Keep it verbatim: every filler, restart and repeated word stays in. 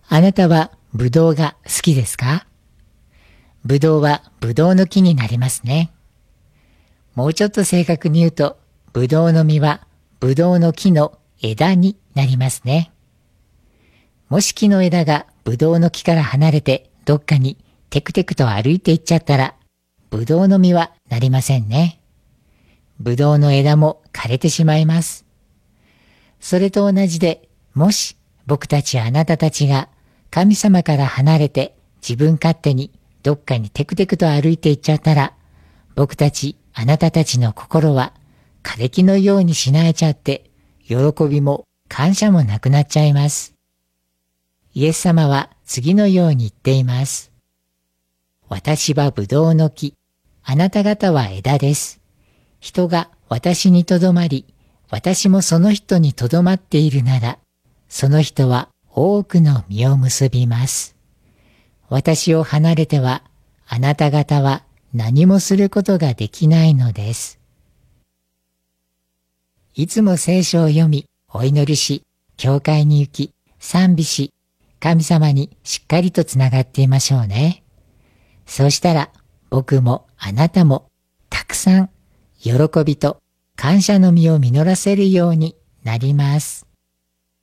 あなたはブドウが好きですか？ブドウはブドウの木になりますね。もうちょっと正確に言うと、ブドウの実はブドウの木の枝になりますね。もし木の枝がブドウの木から離れてどっかにテクテクと歩いていっちゃったら、ブドウの実はなりませんね。ブドウの枝も枯れてしまいます。それと同じで、もし僕たちあなたたちが神様から離れて自分勝手にどっかにテクテクと歩いていっちゃったら、僕たちあなたたちの心は枯れ木のようにしなえちゃって、喜びも感謝もなくなっちゃいます。イエス様は次のように言っています。私はブドウの木、あなた方は枝です。人が私にとどまり、私もその人にとどまっているなら、その人は多くの実を結びます。私を離れては、あなた方は何もすることができないのです。いつも聖書を読み、お祈りし、教会に行き、賛美し、神様にしっかりとつながっていましょうね。そうしたら、僕もあなたもたくさん喜びと感謝の実を実らせるようになります。